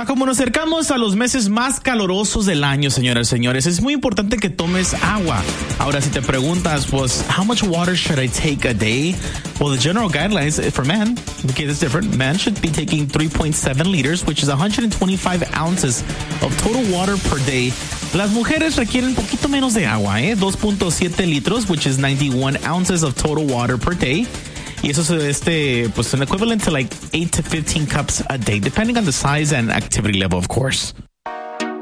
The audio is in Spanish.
Como nos acercamos a los meses más calurosos del año, señoras y señores, es muy importante que tomes agua. Ahora, si te preguntas, pues, how much water should I take a day? Well, the general guidelines for men, okay, it's different. Men should be taking 3.7 liters, which is 125 ounces of total water per day. Las mujeres requieren un poquito menos de agua, 2.7 litros, which is 91 ounces of total water per day. Y eso es pues an equivalent to like 8 to 15 cups a day, depending on the size and activity level, of course.